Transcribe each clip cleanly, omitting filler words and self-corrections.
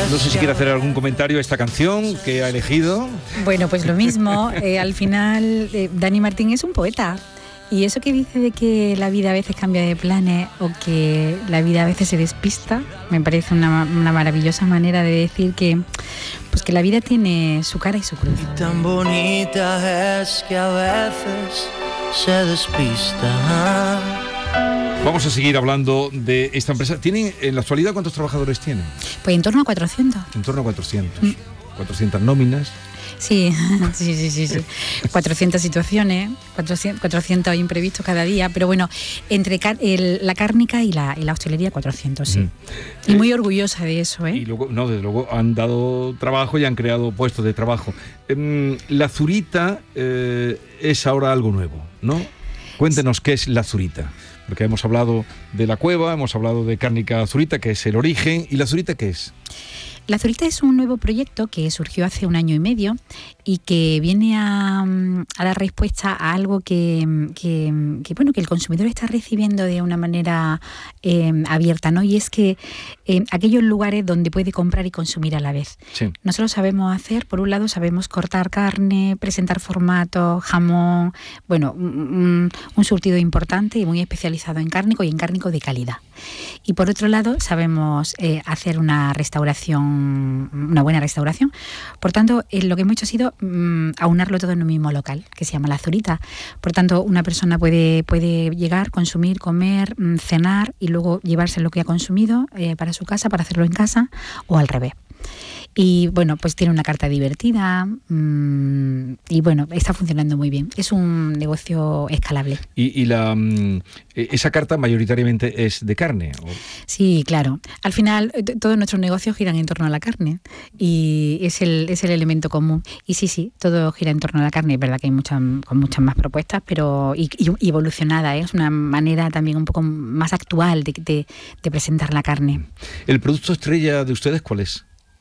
No sé si quiere hacer algún comentario a esta canción que ha elegido. Bueno, pues lo mismo. Al final, Dani Martín es un poeta. Y eso que dice de que la vida a veces cambia de planes o que la vida a veces se despista, me parece una maravillosa manera de decir que, pues que la vida tiene su cara y su cruz. Y tan bonita es que a veces se despista. Vamos a seguir hablando de esta empresa. ¿Tienen, en la actualidad, cuántos trabajadores tienen? Pues en torno a 400. En torno a 400. 400 nóminas. Sí. 400 situaciones, 400 imprevistos cada día, pero bueno, entre la cárnica y la hostelería 400, sí. Y muy orgullosa de eso, ¿eh? Y luego, no, desde luego han dado trabajo y han creado puestos de trabajo. La Zurita es ahora algo nuevo, ¿no? Cuéntenos qué es la Zurita. Porque hemos hablado de la cueva, hemos hablado de Cárnica Zurita, que es el origen. ¿Y la Zurita qué es? La Zurita es un nuevo proyecto que surgió hace 1 año y medio y que viene a dar respuesta a algo que el consumidor está recibiendo de una manera abierta, ¿no? Y es que aquellos lugares donde puede comprar y consumir a la vez. Sí. Nosotros sabemos hacer, por un lado, sabemos cortar carne, presentar formatos, jamón, bueno, un surtido importante y muy especializado en cárnico y en cárnico de calidad. Y por otro lado, sabemos hacer una buena restauración. Por tanto, lo que hemos hecho ha sido aunarlo todo en un mismo local, que se llama La Zurita. Por tanto, una persona puede llegar, consumir, comer, cenar y luego llevarse lo que ha consumido para su casa, para hacerlo en casa o al revés. Y bueno, pues tiene una carta divertida y bueno, está funcionando muy bien. Es un negocio escalable. ¿Y esa carta mayoritariamente es de carne? ¿O? Sí, claro. Al final todos nuestros negocios giran en torno a la carne y es el elemento común. Y sí, todo gira en torno a la carne. Es verdad que hay con muchas más propuestas, pero y evolucionada, ¿eh? Es una manera también un poco más actual de presentar la carne. ¿El producto estrella de ustedes cuál es?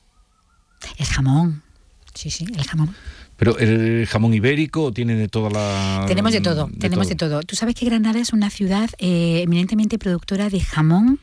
El jamón. Sí, el jamón. ¿Pero el jamón ibérico tiene de toda la...? Tenemos de todo. Tú sabes que Granada es una ciudad eminentemente productora de jamón.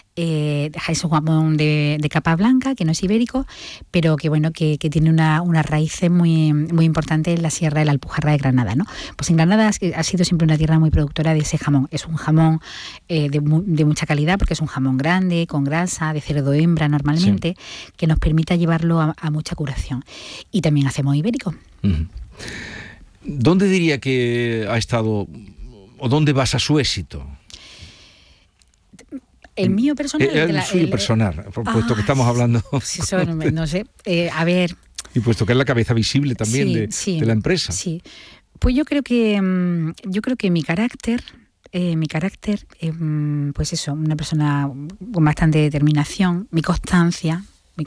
Es un jamón de capa blanca, que no es ibérico, pero que bueno, que tiene una raíz muy, muy importante en la Sierra de la Alpujarra de Granada, ¿no? Pues en Granada ha sido siempre una tierra muy productora de ese jamón. Es un jamón de mucha calidad, porque es un jamón grande, con grasa, de cerdo hembra normalmente, sí, que nos permita llevarlo a mucha curación. Y también hacemos ibérico. Uh-huh. ¿Dónde diría que ha estado, o dónde basa su éxito? El mío personal. El suyo personal, puesto que estamos hablando. Pues eso, no sé. A ver. Y puesto que es la cabeza visible también de la empresa. Sí. Pues yo creo que mi carácter, pues eso, una persona con bastante determinación, mi constancia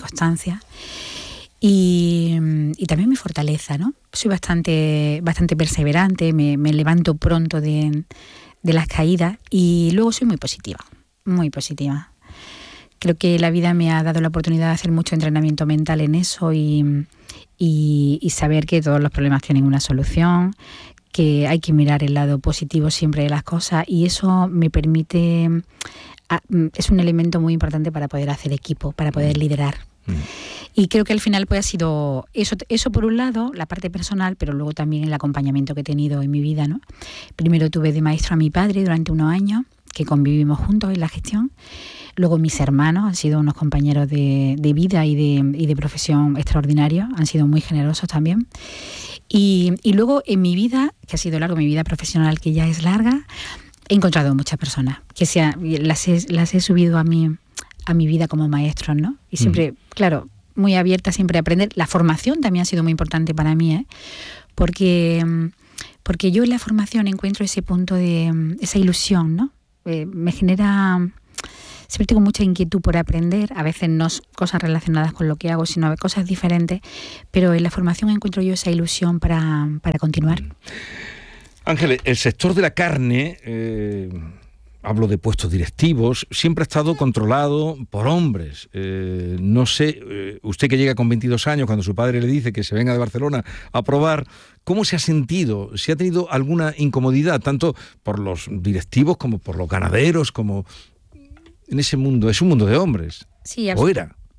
y también mi fortaleza, ¿no? Soy bastante perseverante, me levanto pronto de las caídas y luego soy muy positiva. Muy positiva. Creo que la vida me ha dado la oportunidad de hacer mucho entrenamiento mental en eso y saber que todos los problemas tienen una solución, que hay que mirar el lado positivo siempre de las cosas y eso me permite, es un elemento muy importante para poder hacer equipo, para poder liderar. Y creo que al final pues ha sido eso por un lado, la parte personal, pero luego también el acompañamiento que he tenido en mi vida, ¿no? Primero tuve de maestro a mi padre durante unos años, que convivimos juntos en la gestión. Luego mis hermanos han sido unos compañeros de vida y de profesión extraordinarios, han sido muy generosos también. Y luego en mi vida, que ha sido larga, mi vida profesional que ya es larga, he encontrado muchas personas, que las he subido a mi vida como maestros, ¿no? Y siempre, claro, muy abierta siempre a aprender. La formación también ha sido muy importante para mí, ¿eh? Porque yo en la formación encuentro ese punto de esa ilusión, ¿no? Me genera, siempre tengo mucha inquietud por aprender, a veces no cosas relacionadas con lo que hago, sino cosas diferentes, pero en la formación encuentro yo esa ilusión para continuar. Ángeles, el sector de la carne, hablo de puestos directivos, siempre ha estado controlado por hombres. No sé, usted que llega con 22 años, cuando su padre le dice que se venga de Barcelona a probar, ¿cómo se ha sentido? ¿Si ha tenido alguna incomodidad, tanto por los directivos como por los ganaderos, como en ese mundo? Es un mundo de hombres. Sí, ¿o era?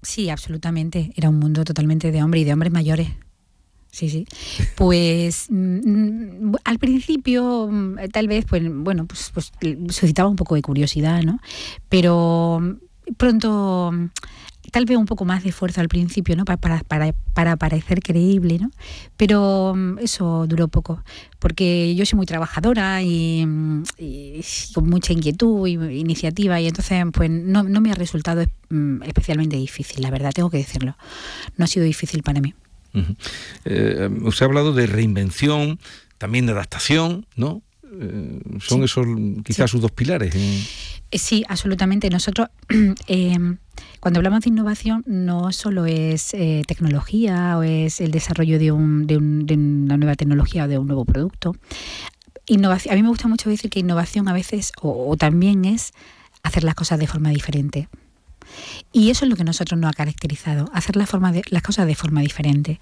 Sí, absolutamente. Era un mundo totalmente de hombres y de hombres mayores. Sí. Pues al principio tal vez, pues suscitaba un poco de curiosidad, ¿no? Pero pronto, tal vez un poco más de esfuerzo al principio, ¿no? Para parecer creíble, ¿no? Pero eso duró poco, porque yo soy muy trabajadora y con mucha inquietud y iniciativa, y entonces pues no me ha resultado especialmente difícil, la verdad, tengo que decirlo. No ha sido difícil para mí. Usted ha hablado de reinvención, también de adaptación, ¿no? Son sí, esos quizás sus dos pilares. Sí, absolutamente. Nosotros, cuando hablamos de innovación, no solo es tecnología o es el desarrollo de una nueva tecnología o de un nuevo producto. Innovación, a mí me gusta mucho decir que innovación a veces o también es hacer las cosas de forma diferente. Y eso es lo que nosotros nos ha caracterizado, hacer las cosas de forma diferente.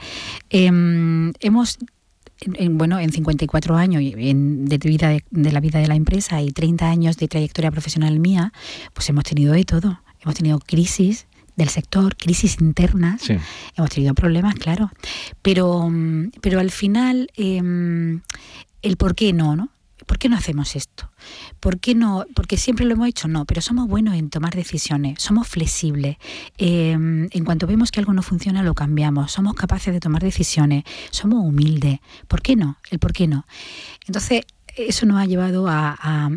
Hemos, en 54 años de la vida de la empresa y 30 años de trayectoria profesional mía, pues hemos tenido de todo. Hemos tenido crisis del sector, crisis internas, sí. Hemos tenido problemas, claro. Pero al final, el por qué no. ¿Por qué no hacemos esto? ¿Por qué no? Porque siempre lo hemos hecho, no, pero somos buenos en tomar decisiones, somos flexibles. En cuanto vemos que algo no funciona, lo cambiamos, somos capaces de tomar decisiones, somos humildes. ¿Por qué no? El por qué no. Entonces, eso nos ha llevado a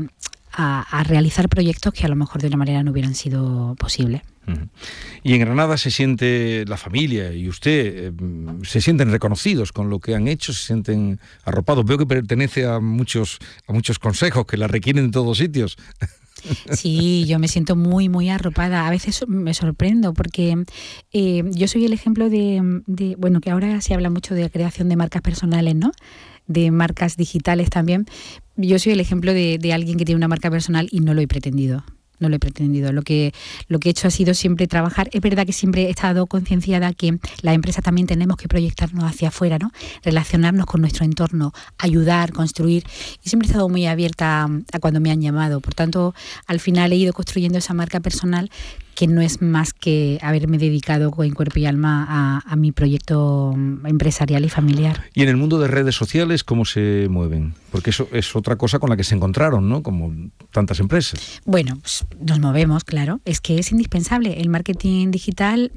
realizar proyectos que a lo mejor de una manera no hubieran sido posibles. Y en Granada se siente la familia y usted, se sienten reconocidos con lo que han hecho, se sienten arropados. Veo que pertenece a muchos consejos que la requieren en todos sitios. Sí, yo me siento muy, muy arropada. A veces me sorprendo porque yo soy el ejemplo de, que ahora se habla mucho de creación de marcas personales, ¿no? De marcas digitales también. Yo soy el ejemplo de alguien que tiene una marca personal y no lo he pretendido. Lo que he hecho ha sido siempre trabajar. Es verdad que siempre he estado concienciada que las empresas también tenemos que proyectarnos hacia afuera, ¿no? Relacionarnos con nuestro entorno, ayudar, construir. Y siempre he estado muy abierta a cuando me han llamado. Por tanto, al final he ido construyendo esa marca personal que no es más que haberme dedicado en cuerpo y alma a mi proyecto empresarial y familiar. Y en el mundo de redes sociales, ¿cómo se mueven? Porque eso es otra cosa con la que se encontraron, ¿no? Como tantas empresas. Bueno, pues nos movemos, claro. Es que es indispensable. El marketing digital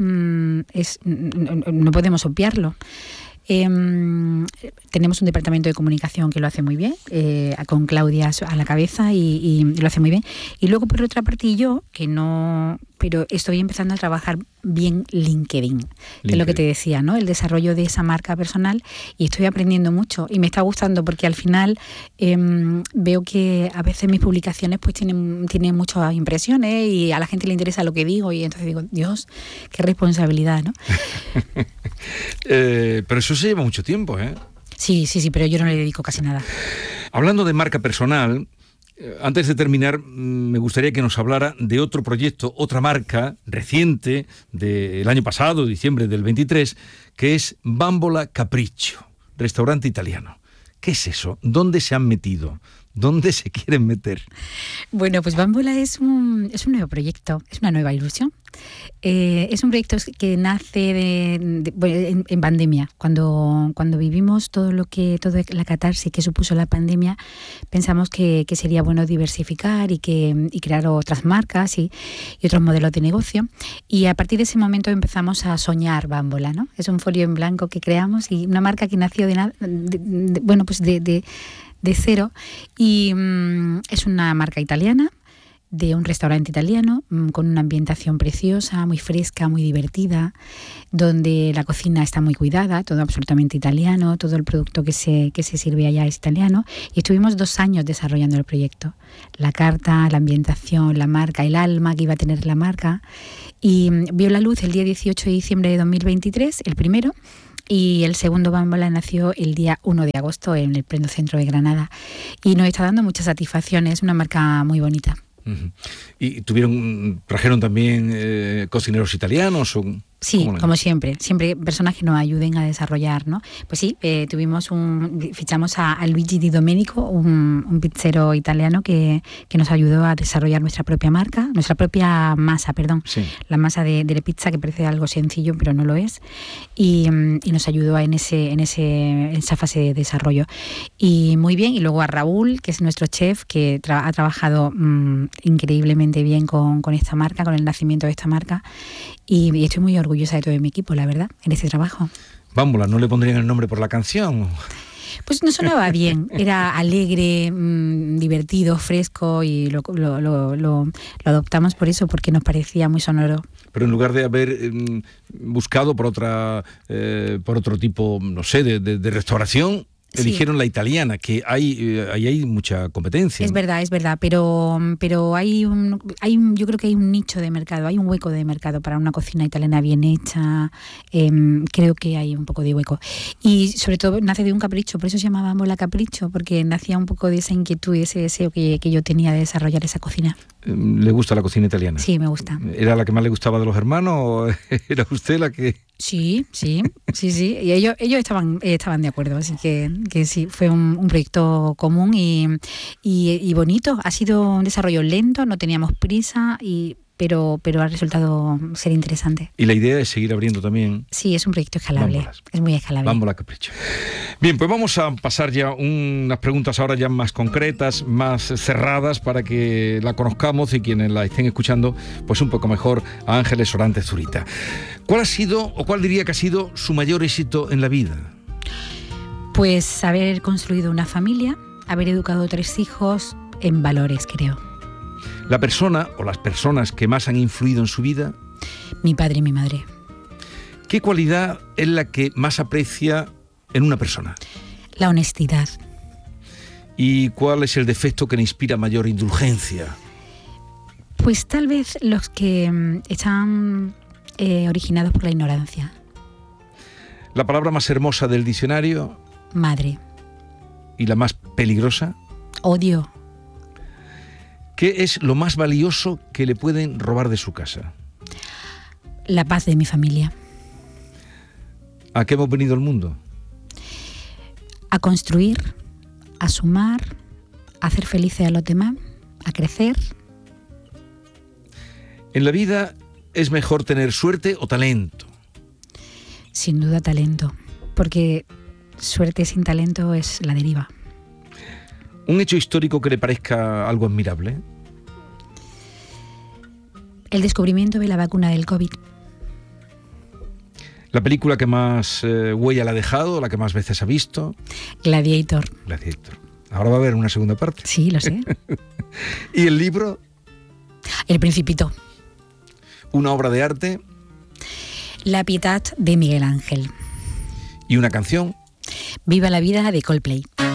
no podemos obviarlo. Tenemos un departamento de comunicación que lo hace muy bien, con Claudia a la cabeza y lo hace muy bien. Y luego, por otra parte, yo, que no... Pero estoy empezando a trabajar bien LinkedIn, que es lo que te decía, ¿no? El desarrollo de esa marca personal, y estoy aprendiendo mucho y me está gustando porque al final veo que a veces mis publicaciones pues tienen muchas impresiones y a la gente le interesa lo que digo y entonces digo, Dios, qué responsabilidad, ¿no? Pero eso se lleva mucho tiempo, ¿eh? Sí, pero yo no le dedico casi nada. Hablando de marca personal, antes de terminar, me gustaría que nos hablara de otro proyecto, otra marca reciente del año pasado, diciembre del 23, que es Bambola Capriccio, restaurante italiano. ¿Qué es eso? ¿Dónde se han metido? ¿Dónde se quieren meter? Bueno, pues Bambola es un nuevo proyecto, es una nueva ilusión. Es un proyecto que nace en pandemia. Cuando vivimos toda la catarsis que supuso la pandemia, pensamos que sería bueno diversificar y crear otras marcas y otros modelos de negocio. Y a partir de ese momento empezamos a soñar Bambola, ¿no? Es un folio en blanco que creamos y una marca que nació de cero, y es una marca italiana, de un restaurante italiano, con una ambientación preciosa, muy fresca, muy divertida, donde la cocina está muy cuidada, todo absolutamente italiano, todo el producto que se sirve allá es italiano, y estuvimos 2 años desarrollando el proyecto. La carta, la ambientación, la marca, el alma que iba a tener la marca, y vio la luz el día 18 de diciembre de 2023, el primero, y el segundo Bambola nació el día 1 de agosto en el pleno centro de Granada, y nos está dando muchas satisfacciones, una marca muy bonita. ¿Y trajeron también cocineros italianos? Sí, como siempre personas que nos ayuden a desarrollar, ¿no? Pues sí, fichamos a Luigi Di Domenico, un pizzero italiano que nos ayudó a desarrollar nuestra propia masa, sí. La masa de la pizza, que parece algo sencillo, pero no lo es, y nos ayudó en esa fase de desarrollo. Y muy bien, y luego a Raúl, que es nuestro chef, que ha trabajado increíblemente bien con esta marca, con el nacimiento de esta marca, y estoy muy orgullosa de todo mi equipo, la verdad, en este trabajo. Bámbola, ¿no le pondrían el nombre por la canción? Pues no sonaba bien, era alegre, divertido, fresco, y lo adoptamos por eso, porque nos parecía muy sonoro. Pero en lugar de haber buscado por otro tipo, no sé, de restauración, eligieron la italiana, que ahí hay mucha competencia. Es verdad, pero yo creo que hay un nicho de mercado, hay un hueco de mercado para una cocina italiana bien hecha. Creo que hay un poco de hueco. Y sobre todo nace de un capricho, por eso se llamaba Bambola Capricho, porque nacía un poco de esa inquietud y ese deseo que yo tenía de desarrollar esa cocina. ¿Le gusta la cocina italiana? Sí, me gusta. ¿Era la que más le gustaba de los hermanos o era usted la que...? Sí. Y ellos estaban de acuerdo, así que sí, fue un proyecto común y bonito. Ha sido un desarrollo lento, no teníamos prisa, pero ha resultado ser interesante. ¿Y la idea es seguir abriendo también? Sí, es un proyecto escalable. Bámbolas. Es muy escalable. Bambola Capricho. Bien, pues vamos a pasar ya unas preguntas ahora ya más concretas, más cerradas, para que la conozcamos y quienes la estén escuchando pues un poco mejor a Ángeles Orantes Zurita. ¿Cuál diría que ha sido su mayor éxito en la vida? Pues haber construido una familia, haber educado 3 hijos en valores, creo. ¿La persona o las personas que más han influido en su vida? Mi padre y mi madre. ¿Qué cualidad es la que más aprecia en una persona? La honestidad. ¿Y cuál es el defecto que le inspira mayor indulgencia? Pues tal vez los que están originados por la ignorancia. ¿La palabra más hermosa del diccionario? Madre. ¿Y la más peligrosa? Odio. ¿Qué es lo más valioso que le pueden robar de su casa? La paz de mi familia. ¿A qué hemos venido al mundo? A construir, a sumar, a hacer felices a los demás, a crecer. ¿En la vida es mejor tener suerte o talento? Sin duda talento, porque suerte sin talento es la deriva. ¿Un hecho histórico que le parezca algo admirable? El descubrimiento de la vacuna del COVID. ¿La película que más huella le ha dejado, la que más veces ha visto? Gladiator. Ahora va a haber una segunda parte. Sí, lo sé. ¿Y el libro? El Principito. ¿Una obra de arte? La Pietà de Miguel Ángel. ¿Y una canción? Viva la vida de Coldplay.